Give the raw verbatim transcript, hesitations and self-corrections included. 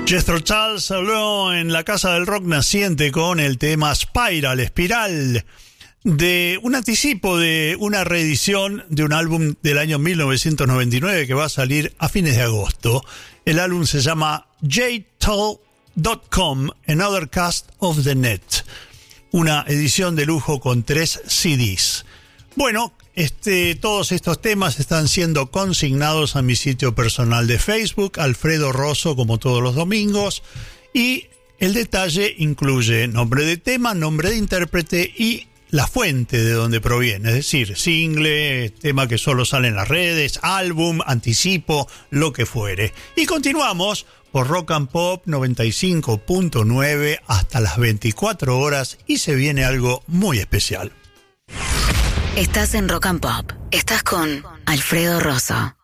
Jethro Tull habló en la Casa del Rock Naciente con el tema Spiral, Espiral, de un anticipo de una reedición de un álbum del año mil novecientos noventa y nueve que va a salir a fines de agosto. El álbum se llama j tull punto com, Another Cast of the Net, una edición de lujo con tres C Ds. Bueno, este, todos estos temas están siendo consignados a mi sitio personal de Facebook, Alfredo Rosso, como todos los domingos, y el detalle incluye nombre de tema, nombre de intérprete y la fuente de donde proviene, es decir, single, tema que solo sale en las redes, álbum, anticipo, lo que fuere. Y continuamos por Rock and Pop noventa y cinco punto nueve hasta las veinticuatro horas y se viene algo muy especial. Estás en Rock and Pop. Estás con Alfredo Rosso.